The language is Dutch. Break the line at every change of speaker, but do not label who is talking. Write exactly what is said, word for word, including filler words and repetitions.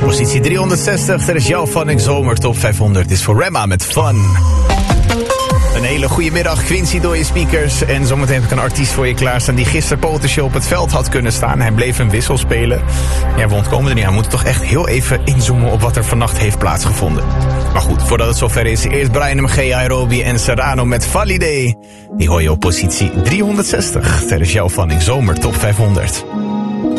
Positie driehonderdzestig, er is jouw Fun Zomer Top vijfhonderd. Is voor Remma met Fun. Een hele goede middag, Quincy door je speakers. En zometeen heb ik een artiest voor je klaarstaan die gisteren potentieel op het veld had kunnen staan. Hij bleef een wissel spelen. Ja, we ontkomen er niet aan. We moeten toch echt heel even inzoomen op wat er vannacht heeft plaatsgevonden. Maar goed, voordat het zover is, eerst Brian M G, Aerobi en Serrano met Valide. Die hoor je op positie driehonderdzestig. Er is jouw Fun Zomer Top vijfhonderd.